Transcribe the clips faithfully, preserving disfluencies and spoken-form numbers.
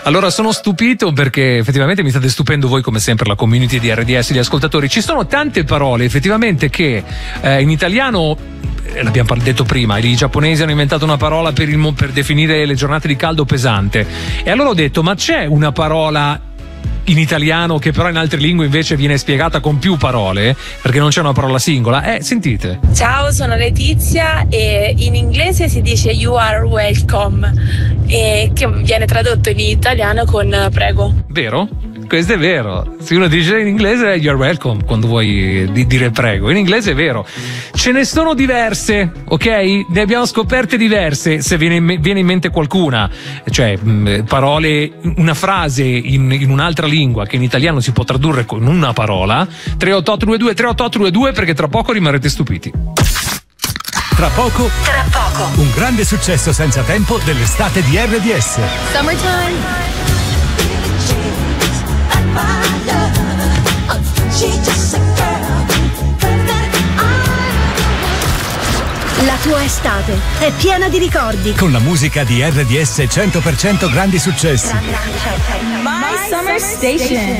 Allora sono stupito perché effettivamente mi state stupendo voi come sempre, la community di R D S, gli ascoltatori. Ci sono tante parole effettivamente che eh, in italiano, l'abbiamo detto prima, i giapponesi hanno inventato una parola per, il, per definire le giornate di caldo pesante, e allora ho detto ma c'è una parola in italiano che però in altre lingue invece viene spiegata con più parole perché non c'è una parola singola? Eh, sentite. Ciao, sono Letizia e in inglese si dice you are welcome, e che viene tradotto in italiano con prego. Vero? Questo è vero. Se uno dice in inglese you're welcome quando vuoi dire prego, in inglese è vero. Ce ne sono diverse, ok? Ne abbiamo scoperte diverse. Se viene in, viene in mente qualcuna, cioè mh, parole, una frase in, in un'altra lingua che in italiano si può tradurre con una parola, tre otto otto due due tre otto otto due due, perché tra poco rimarrete stupiti. Tra poco, tra poco, un grande successo senza tempo dell'estate di R D S. Summertime. La tua estate è piena di ricordi. Con la musica di R D S cento per cento grandi successi. My Summer Station.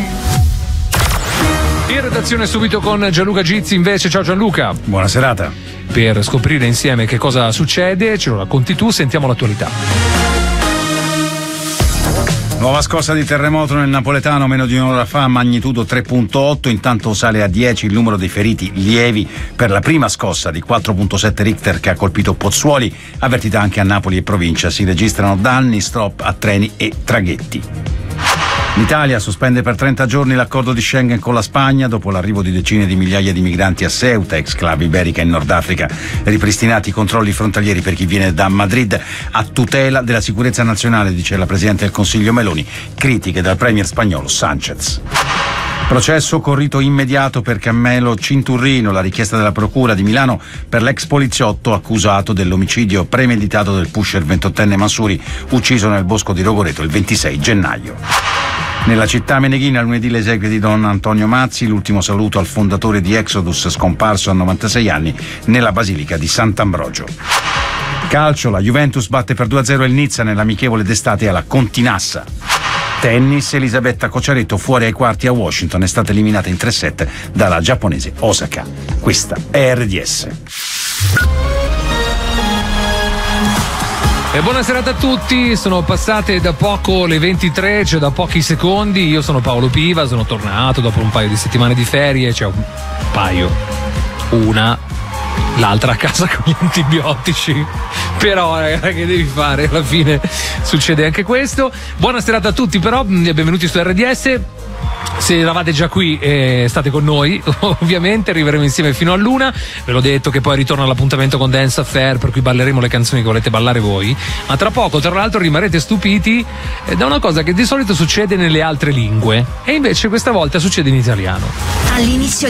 In redazione subito con Gianluca Gizzi invece. Ciao Gianluca. Buona serata. Per scoprire insieme che cosa succede, ce lo racconti tu, sentiamo l'attualità. Nuova scossa di terremoto nel napoletano meno di un'ora fa, magnitudo tre virgola otto, intanto sale a dieci il numero dei feriti lievi per la prima scossa di quattro virgola sette Richter che ha colpito Pozzuoli, avvertita anche a Napoli e provincia. Si registrano danni, stop a treni e traghetti. L'Italia sospende per trenta giorni l'accordo di Schengen con la Spagna dopo l'arrivo di decine di migliaia di migranti a Ceuta, exclave iberica in Nord Africa. Ripristinati i controlli frontalieri per chi viene da Madrid a tutela della sicurezza nazionale, dice la Presidente del Consiglio Meloni. Critiche dal premier spagnolo Sánchez. Processo con rito immediato per Cammelo Cinturrino, la richiesta della Procura di Milano per l'ex poliziotto accusato dell'omicidio premeditato del pusher ventottenne Mansuri, ucciso nel bosco di Rogoreto il ventisei gennaio. Nella città meneghina lunedì le esequie di Don Antonio Mazzi, l'ultimo saluto al fondatore di Exodus scomparso a novantasei anni nella basilica di Sant'Ambrogio. Calcio, la Juventus batte per due a zero il Nizza nell'amichevole d'estate alla Continassa. Tennis, Elisabetta Cocciaretto fuori ai quarti a Washington, è stata eliminata in tre set dalla giapponese Osaka. Questa è R D S. E buona serata a tutti, sono passate da poco le ventitré, cioè da pochi secondi. Io sono Paolo Piva, sono tornato dopo un paio di settimane di ferie, cioè un paio, una, l'altra a casa con gli antibiotici. Però ragazzi, che devi fare? Alla fine succede anche questo. Buona serata a tutti però, benvenuti su R D S. Se eravate già qui e state con noi, ovviamente arriveremo insieme fino all'una. Ve l'ho detto che poi ritorna l'appuntamento con Dance Affair, per cui balleremo le canzoni che volete ballare voi. Ma tra poco, tra l'altro, rimarrete stupiti da una cosa che di solito succede nelle altre lingue e invece questa volta succede in italiano. All'inizio